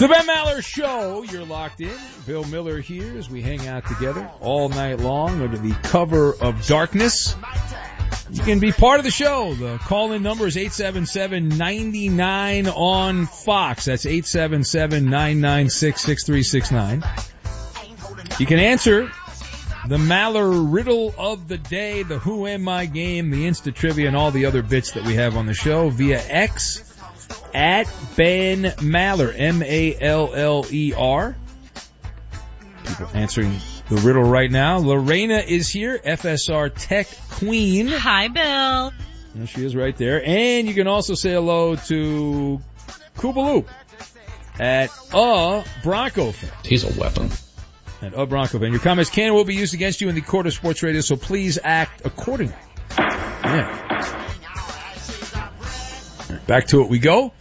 The Ben Maller Show. You're locked in. Bill Miller here as we hang out together all night long under the cover of darkness. You can be part of the show. The call-in number is 877-99 on Fox. That's 877-996-6369. You can answer the Maller riddle of the day, the Who Am I game, the Insta Trivia, and all the other bits that we have on the show via X at Ben Maller, M-A-L-L-E-R. People answering the riddle right now. Lorena is here, FSR Tech Queen. Hi, Bill. There she is right there. And you can also say hello to Koopaloop at Bronco fan. He's a weapon. At Bronco fan. Your comments can and will be used against you in the court of sports radio, so please act accordingly. Yeah. Back to it we go.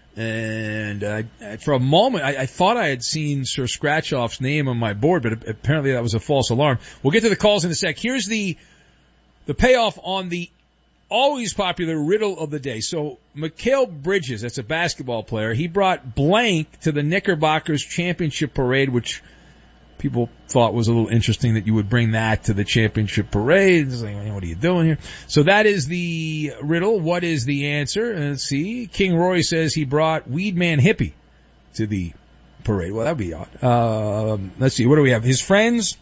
And for a moment, I thought I had seen Sir Scratchoff's name on my board, but apparently that was a false alarm. We'll get to the calls in a sec. Here's the payoff on the always popular riddle of the day. So Mikal Bridges, that's a basketball player, he brought blank to the Knickerbockers championship parade, which people thought was a little interesting that you would bring that to the championship parade. It's like, what are you doing here? So that is the riddle. What is the answer? Let's see. King Roy says he brought Weedman Hippie to the parade. Well, that would be odd. Let's see. What do we have? His friends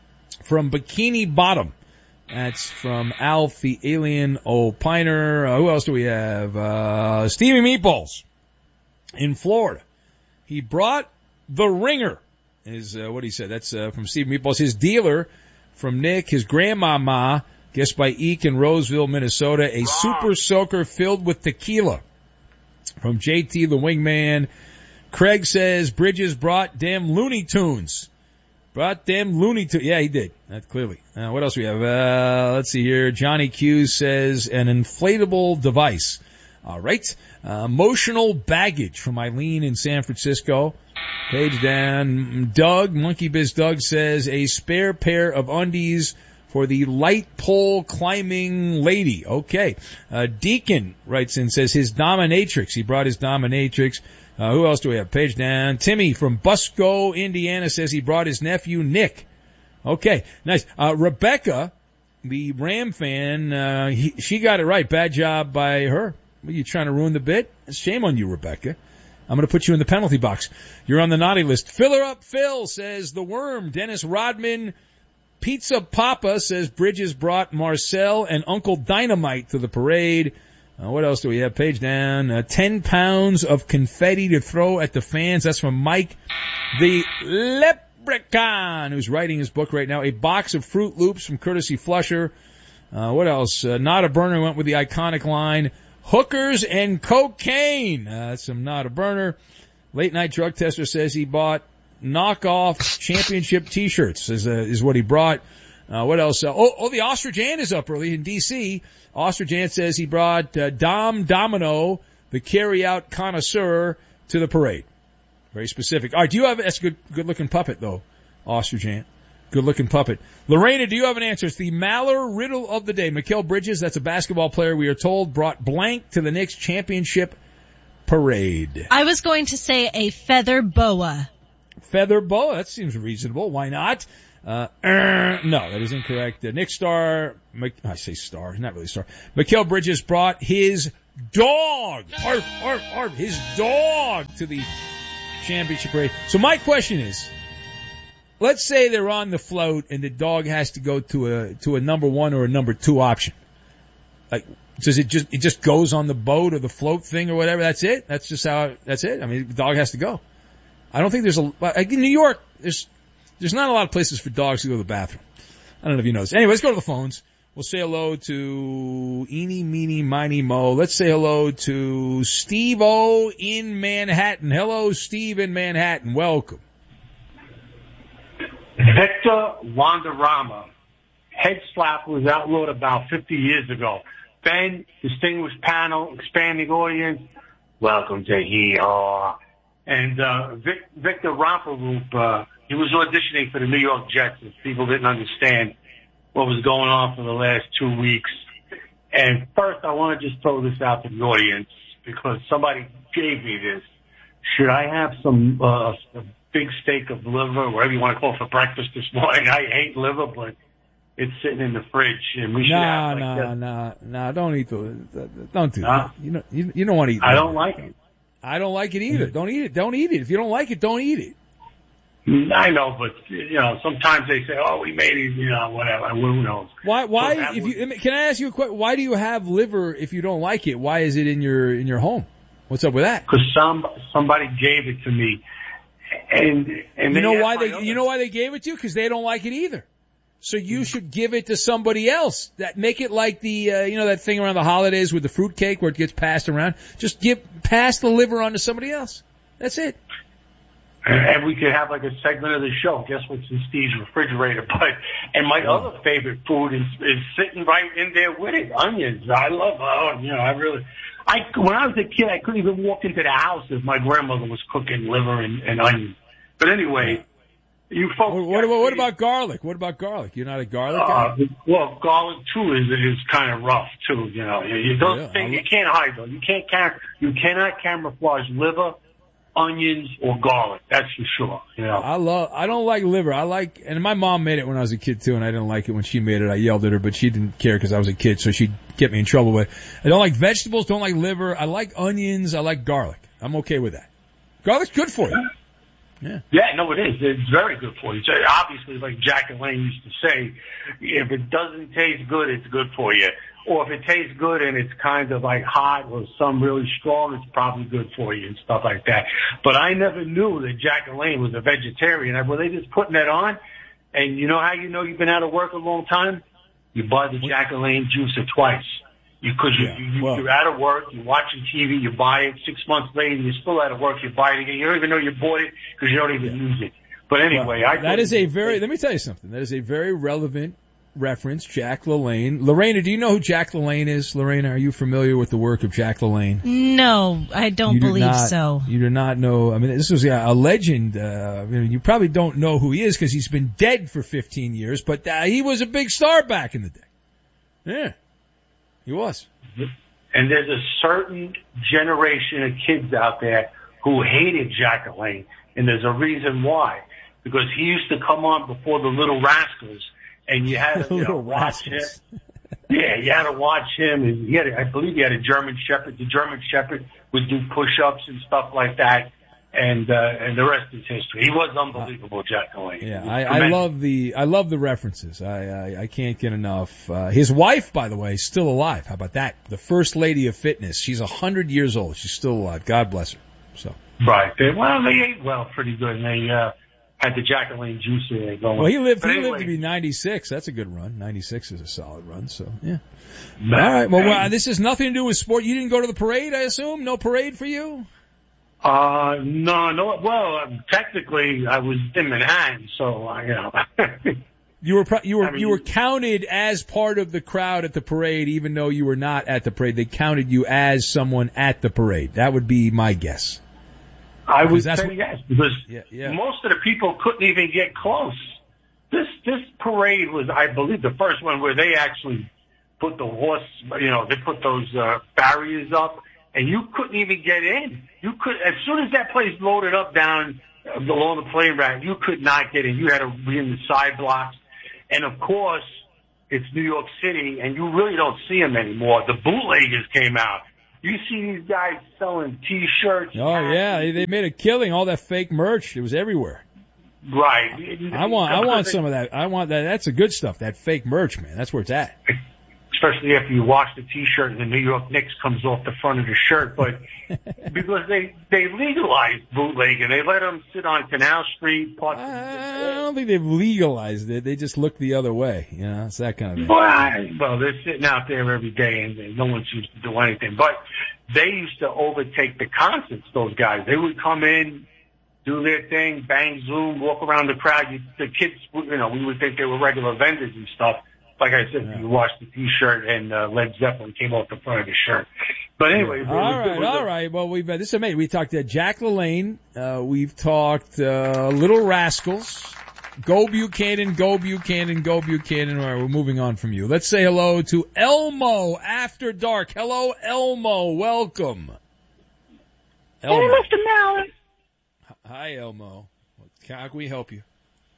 from Bikini Bottom. That's from Alf the Alien Opiner. Who else do we have? Stevie Meatballs in Florida. He brought the Ringer. Is what he said. That's from Steve Meatballs. His dealer from Nick, his grandmama, guessed by Eek in Roseville, Minnesota, a super soaker filled with tequila. From JT the Wingman. Craig says Bridges brought damn Looney Tunes. Brought damn Looney Tunes. Yeah, he did. That clearly. What else we have? Let's see here. Johnny Q says an inflatable device. All right. Emotional baggage from Eileen in San Francisco. Page down. Doug, Monkey Biz Doug says a spare pair of undies for the light pole climbing lady. Okay. Deacon writes in, says his dominatrix. He brought his dominatrix. Who else do we have? Page down. Timmy from Busco, Indiana says he brought his nephew Nick. Okay. Nice. Rebecca, the Ram fan, she got it right. Bad job by her. Are you trying to ruin the bit? Shame on you, Rebecca. I'm going to put you in the penalty box. You're on the naughty list. Filler Up Phil says the Worm. Dennis Rodman. Pizza Papa says Bridges brought Marcel and Uncle Dynamite to the parade. What else do we have? Page down. 10 pounds of confetti to throw at the fans. That's from Mike the Leprechaun, who's writing his book right now. A box of Fruit Loops from Courtesy Flusher. What else? Not a Burner went with the iconic line. Hookers and cocaine. That's some Not a Burner. Late Night Drug Tester says he bought knockoff championship t-shirts is what he brought. What else? The Ostrich Ant is up early in D.C. Ostrich Ant says he brought Dom Domino, the carry-out connoisseur, to the parade. Very specific. All right, that's a good-looking puppet, though, Ostrich Ant. Good-looking puppet. Lorena, do you have an answer? It's the Maller riddle of the day. Mikal Bridges, that's a basketball player, we are told, brought blank to the Knicks championship parade. I was going to say a feather boa. Feather boa? That seems reasonable. Why not? No, that is incorrect. Nick Star, I say Star, not really Star. Mikal Bridges brought his dog, his dog to the championship parade. So my question is, let's say they're on the float and the dog has to go to a number one or a number two option. Like, does it just goes on the boat or the float thing or whatever? That's it? That's it? I mean, the dog has to go. I don't think like in New York, there's not a lot of places for dogs to go to the bathroom. I don't know if you know this. Anyway, let's go to the phones. We'll say hello to Eeny, Meeny, Miny, Mo. Let's say hello to Steve-O in Manhattan. Hello, Steve in Manhattan. Welcome. Victor Wanderama. Head slap was outlawed about 50 years ago. Ben, distinguished panel, expanding audience, welcome to here. And Victor Romperoop, he was auditioning for the New York Jets, and people didn't understand what was going on for the last 2 weeks. And first, I want to just throw this out to the audience, because somebody gave me this. should I have some a big steak of liver, whatever you want to call it, for breakfast this morning? I hate liver, but it's sitting in the fridge, and we should have No, don't eat don't do that. You don't want to eat. I don't like it. I don't like it either. Don't eat it. Don't eat it. If you don't like it, don't eat it. I know, but sometimes they say, "Oh, we made it," whatever. Who knows? Why? Can I ask you a question? Why do you have liver if you don't like it? Why is it in your home? What's up with that? Because somebody gave it to me, and you know why they gave it to you? Because they don't like it either. So you should give it to somebody else. Make it like the that thing around the holidays with the fruitcake where it gets passed around. Just pass the liver on to somebody else. That's it. And we could have like a segment of the show. Guess what's in Steve's refrigerator? And my other favorite food is sitting right in there with it. Onions. I love. when I was a kid, I couldn't even walk into the house if my grandmother was cooking liver and onions. But anyway, you folks. What about garlic? What about garlic? You're not a garlic guy? Well, garlic too is kind of rough too. You can't hide though. You cannot camouflage liver, onions, or garlic. That's for sure. I don't like liver. And my mom made it when I was a kid too, and I didn't like it when she made it. I yelled at her, but she didn't care because I was a kid, so she'd get me in trouble. But I don't like vegetables, don't like liver. I like onions, I like garlic. I'm okay with that. Garlic's good for you. Yeah, no, it is. It's very good for you. So obviously, like Jack and Lane used to say, if it doesn't taste good, it's good for you. Or if it tastes good and it's kind of like hot or some really strong, it's probably good for you and stuff like that. But I never knew that Jack and Lane was a vegetarian. Were they just putting that on? And you know how you know you've been out of work a long time? You buy the Jack and Lane juicer twice. You're out of work, you're watching TV, you buy it, 6 months later, you're still out of work, you buy it again. You don't even know you bought it because you don't even use it. But anyway, let me tell you something. That is a very relevant reference, Jack LaLanne. Lorena, do you know who Jack LaLanne is? Lorena, are you familiar with the work of Jack LaLanne? No, I don't believe so. You do not know. I mean, this was a legend. You probably don't know who he is because he's been dead for 15 years, but he was a big star back in the day. Yeah. He was. And there's a certain generation of kids out there who hated Jack LaLanne, and there's a reason why. Because he used to come on before the Little Rascals, and you had to watch him. Yeah, you had to watch him. And I believe he had a German Shepherd. The German Shepherd would do push-ups and stuff like that. And the rest is history. He was unbelievable, Jack LaLanne. Yeah, I love the references. I can't get enough. His wife, by the way, is still alive. How about that? The first lady of fitness. She's 100 years old. She's still alive. God bless her. So. Right. They ate well pretty good. And they, had the Jack LaLanne juicer going. Well, he lived to be 96. That's a good run. 96 is a solid run. So, yeah. All right. Well, this has nothing to do with sport. You didn't go to the parade, I assume? No parade for you? No. Well, technically, I was in Manhattan, so You were counted as part of the crowd at the parade, even though you were not at the parade. They counted you as someone at the parade. That would be my guess. I would say yes, because most of the people couldn't even get close. This parade was, I believe, the first one where they actually put the horse, they put those barriers up. And you couldn't even get in. As soon as that place loaded up down along the plane route, you could not get in. You had to be in the side blocks. And of course, it's New York City, and you really don't see them anymore. The bootleggers came out. You see these guys selling T-shirts. Oh yeah, they made a killing. All that fake merch, it was everywhere. Right. I want some of that. I want that. That's the good stuff. That fake merch, man. That's where it's at. Especially after you wash the T-shirt and the New York Knicks comes off the front of the shirt. But because they legalized bootlegging, they let them sit on Canal Street. I don't think they've legalized it. They just look the other way. It's that kind of thing. Well, they're sitting out there every day and no one seems to do anything. But they used to overtake the concerts, those guys. They would come in, do their thing, bang, zoom, walk around the crowd. The kids, we would think they were regular vendors and stuff. Like I said, you watched the T-shirt and Led Zeppelin came off the front of the shirt. But anyway. All right. Well, this is amazing. We talked to Jack LaLanne. We've talked Little Rascals. Go Buchanan, go Buchanan, go Buchanan. All right, we're moving on from you. Let's say hello to Elmo After Dark. Hello, Elmo. Welcome. Elmo. Hey, Mr. Mallon. Hi, Elmo. How can we help you?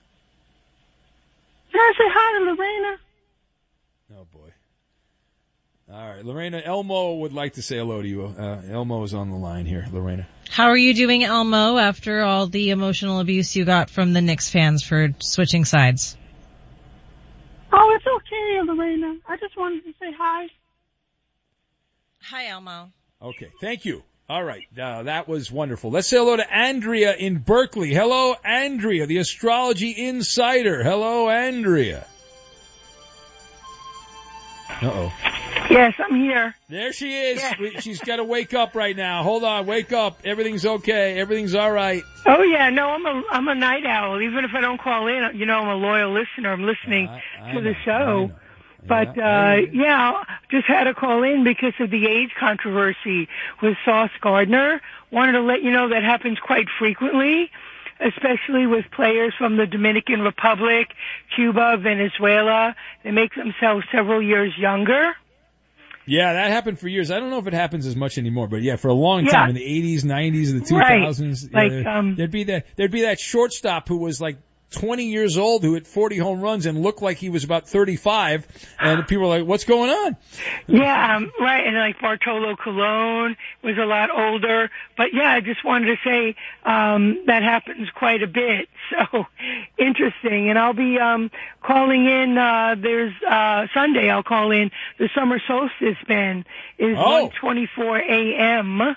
Can I say hi to Lorena? Oh, boy. All right, Lorena, Elmo would like to say hello to you. Elmo is on the line here, Lorena. How are you doing, Elmo, after all the emotional abuse you got from the Knicks fans for switching sides? Oh, it's okay, Lorena. I just wanted to say hi. Hi, Elmo. Okay, thank you. All right, that was wonderful. Let's say hello to Andrea in Berkeley. Hello, Andrea, the Astrology Insider. Hello, Andrea. Uh-oh. Yes, I'm here. There she is. Yes. She's got to wake up right now. Hold on, wake up. Everything's okay. Everything's all right. Oh yeah, no, I'm a night owl. Even if I don't call in, you know, I'm a loyal listener. I'm listening to the show. But just had to call in because of the age controversy with Sauce Gardner. Wanted to let you know that happens quite frequently, especially with players from the Dominican Republic, Cuba, Venezuela. They make themselves several years younger. Yeah, that happened for years. I don't know if it happens as much anymore, but yeah, for a long time in the 80s, 90s, the 2000s, right. There'd be that shortstop who was like 20 years old who hit 40 home runs and looked like he was about 35, and people were like, what's going on? Yeah, right, and like Bartolo Colon was a lot older, but yeah, I just wanted to say that happens quite a bit, so interesting, and I'll be calling in, there's Sunday, I'll call in the summer solstice, Ben, is 1:24 a.m.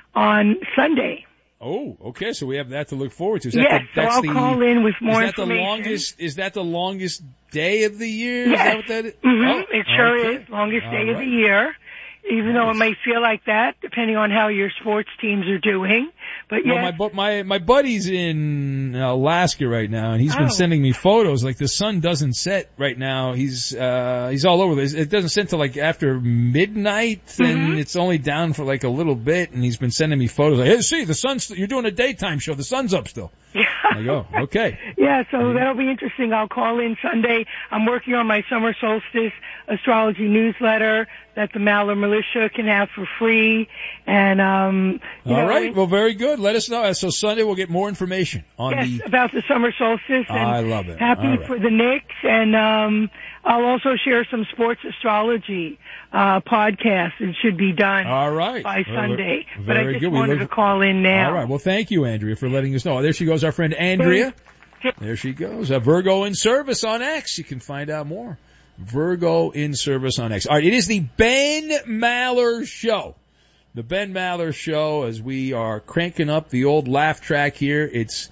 on Sunday. Oh, okay. So we have that to look forward to. Yes, so I'll call in with more information. Is that the longest day of the year? Yes. Is that what that is? Mm-hmm. It sure is. Longest day of the year. Even though it may feel like that, depending on how your sports teams are doing. But yeah. Well, my buddy's in Alaska right now, and he's been sending me photos. Like the sun doesn't set right now. He's all over this. It doesn't set till like after midnight, and it's only down for like a little bit. And he's been sending me photos. Like, hey, see, the sun's. You're doing a daytime show. The sun's up still. Yeah. I go, okay. Yeah, so that'll be interesting. I'll call in Sunday. I'm working on my summer solstice astrology newsletter that the Maller Militia can have for free. And all right. Well, very good. Let us know. So Sunday we'll get more information on about the summer solstice. And I love it. Happy for the Knicks, and I'll also share some sports astrology podcasts. It should be done by Sunday. But I just wanted to call in now. All right. Well, thank you, Andrea, for letting us know. There she goes, our friend Andrea. There she goes. Virgo in Service on X. You can find out more. Virgo in Service on X. All right. It is the Ben Maller Show. The Ben Maller Show, as we are cranking up the old laugh track here. It's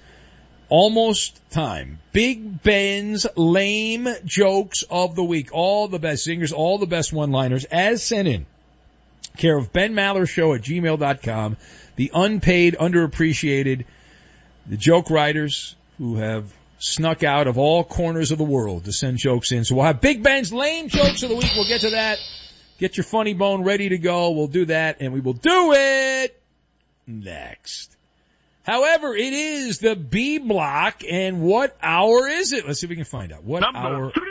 almost time. Big Ben's lame jokes of the week. All the best singers, all the best one-liners, as sent in. Care of benmallershow@gmail.com. The unpaid, underappreciated, the joke writers who have snuck out of all corners of the world to send jokes in. So we'll have Big Ben's lame jokes of the week. We'll get to that. Get your funny bone ready to go. We'll do that, and we will do it next. However, it is the B block, and what hour is it? Let's see if we can find out. What Number hour? 3.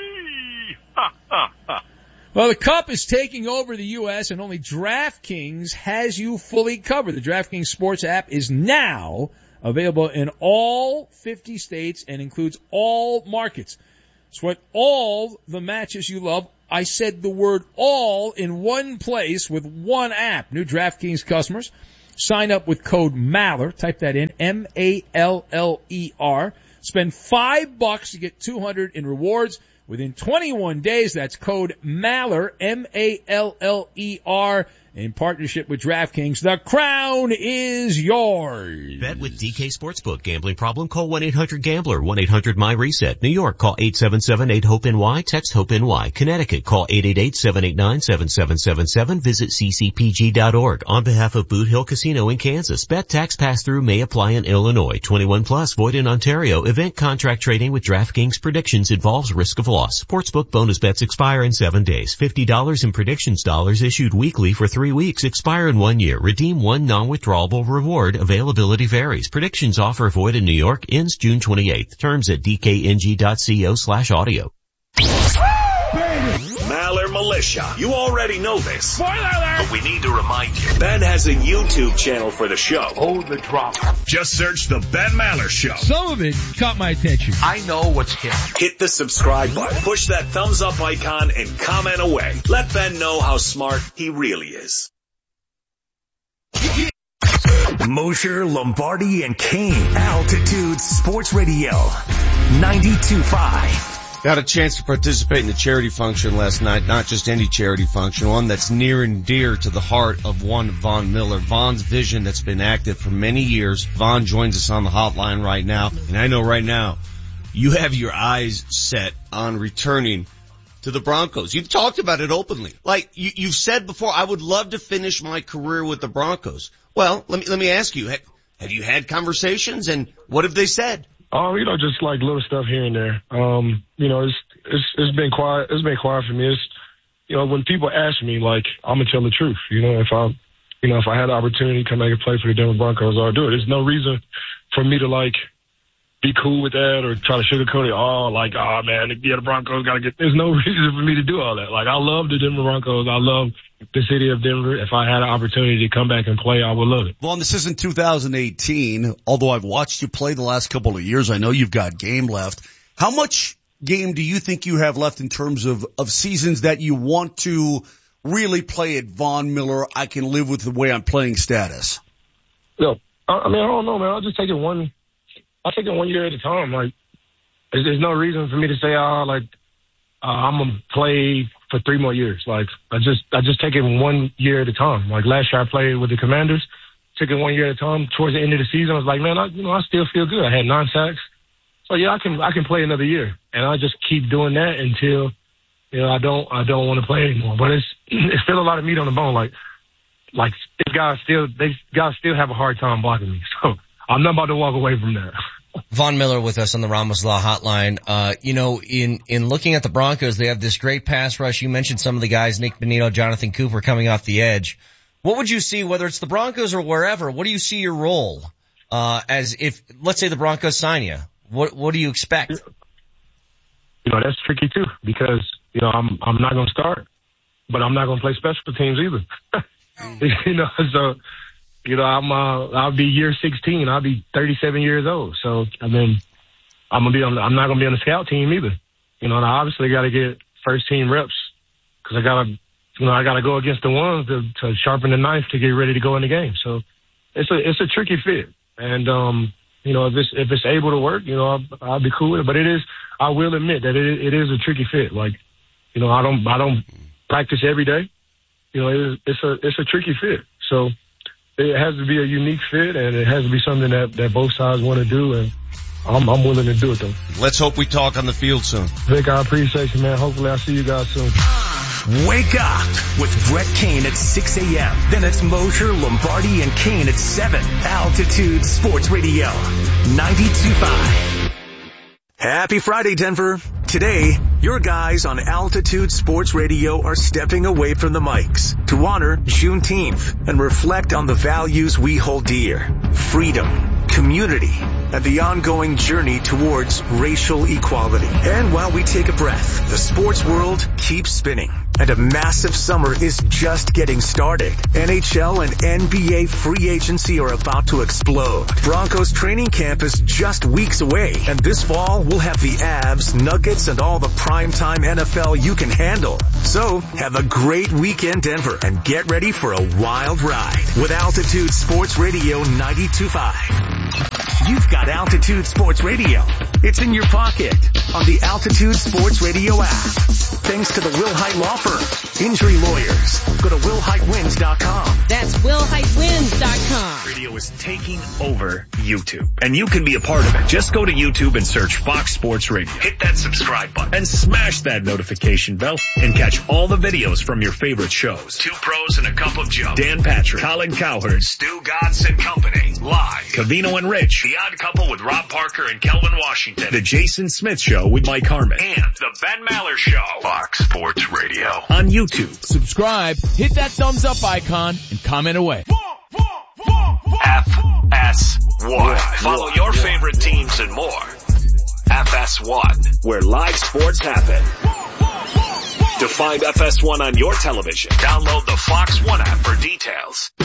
Well, the Cup is taking over the U.S., and only DraftKings has you fully covered. The DraftKings Sports app is now available in all 50 states and includes all markets. It's what all the matches you love. I said the word all in one place with one app. New DraftKings customers sign up with code MALLER. Type that in, M-A-L-L-E-R. Spend $5 to get $200 in rewards within 21 days. That's code MALLER, M-A-L-L-E-R. In partnership with DraftKings, the crown is yours. Bet with DK Sportsbook. Gambling problem? Call 1-800-GAMBLER. 1-800-MY-RESET. New York, call 877-8-HOPE-NY. Text HOPE-NY. Connecticut, call 888-789-7777. Visit ccpg.org. On behalf of Boot Hill Casino in Kansas, bet tax pass-through may apply in Illinois. 21 plus, void in Ontario. Event contract trading with DraftKings predictions involves risk of loss. Sportsbook bonus bets expire in 7 days. $50 in predictions dollars issued weekly for 3 weeks, expire in 1 year. Redeem one non-withdrawable reward. Availability varies. Predictions offer void in New York. Ends June 28th. Terms at dkng.co/audio. Maller militia. You already know this. Spoiler alert! But we need to remind you. Ben has a YouTube channel for the show. Hold the drop. Just search The Ben Maller Show. Some of it caught my attention. I know what's hip. Hit the subscribe button, push that thumbs up icon, and comment away. Let Ben know how smart he really is. Mosher, Lombardi, and Kane. Altitude Sports Radio. 92.5. Got a chance to participate in the charity function last night. Not just any charity function, one that's near and dear to the heart of one Von Miller. Von's vision that's been active for many years. Von joins us on the hotline right now. And I know right now you have your eyes set on returning to the Broncos. You've talked about it openly. Like you've said before, I would love to finish my career with the Broncos. Well, let me ask you, have you had conversations, and what have they said? Just like little stuff here and there. It's been quiet. It's been quiet for me. It's, when people ask me, like, I'm gonna tell the truth. If I had the opportunity to come back and play for the Denver Broncos, I'll do it. There's no reason for me to be cool with that or try to sugarcoat it. Man, the Broncos gotta get. There's no reason for me to do all that. I love the Denver Broncos. I love the city of Denver. If I had an opportunity to come back and play, I would love it. Well, this isn't 2018. Although I've watched you play the last couple of years, I know you've got game left. How much game do you think you have left in terms of seasons that you want to really play at Von Miller? I can live with the way I'm playing status. No, I don't know, man. I'll just take it one year at a time. There's no reason for me to say, I'm gonna play for 3 more years. I just take it 1 year at a time. Last year I played with the Commanders, took it 1 year at a time. Towards the end of the season, I was like, man, I still feel good. I had 9 sacks. So yeah, I can play another year. And I just keep doing that until, I don't want to play anymore. But it's still a lot of meat on the bone. These guys still have a hard time blocking me. So I'm not about to walk away from that. Von Miller with us on the Ramos Law Hotline. In looking at the Broncos, they have this great pass rush. You mentioned some of the guys, Nick Bonito, Jonathan Cooper coming off the edge. What would you see, whether it's the Broncos or wherever, what do you see your role, as if, let's say the Broncos sign you? What do you expect? That's tricky too, because, I'm not going to start, but I'm not going to play special teams either. So, I'll be year 16. I'll be 37 years old. So, I'm not going to be on the scout team either. And I obviously got to get first team reps because I got to go against the ones to sharpen the knife to get ready to go in the game. So it's a tricky fit. And, if it's able to work, I'll be cool with it. But I will admit that it is a tricky fit. I don't practice every day. It's a tricky fit. So it has to be a unique fit, and it has to be something that both sides want to do, and I'm willing to do it, though. Let's hope we talk on the field soon. Vic, I appreciate you, man. Hopefully I'll see you guys soon. Wake up with Brett Kane at 6 a.m. Then it's Mosher, Lombardi, and Kane at 7. Altitude Sports Radio, 92.5. Happy Friday, Denver. Today, your guys on Altitude Sports Radio are stepping away from the mics to honor Juneteenth and reflect on the values we hold dear: freedom, community, and the ongoing journey towards racial equality. And while we take a breath, the sports world keeps spinning, and a massive summer is just getting started. NHL and NBA free agency are about to explode. Broncos training camp is just weeks away, and this fall we'll have the Avs, Nuggets, and all the primetime NFL you can handle. So have a great weekend, Denver, and get ready for a wild ride with Altitude Sports Radio 92.5. You've got Altitude Sports Radio. It's in your pocket on the Altitude Sports Radio app. Thanks to the Will Height Law Firm. Injury lawyers. Go to WillHeightWins.com. That's WillHeightWins.com. Radio is taking over YouTube, and you can be a part of it. Just go to YouTube and search Fox Sports Radio. Hit that subscribe button and smash that notification bell and catch all the videos from your favorite shows. Two Pros and a Cup of Joe. Dan Patrick, Colin Cowherd, Stu Gatz and Company. Live. Covino and Rich. The Odd Couple with Rob Parker and Kelvin Washington. The Jason Smith Show with Mike Harmon. And the Ben Maller Show. Fox Sports Radio. On YouTube. Subscribe, hit that thumbs up icon, and comment away. FS1. Follow your favorite teams and more. FS1, where live sports happen. To find FS1 on your television, download the Fox One app for details.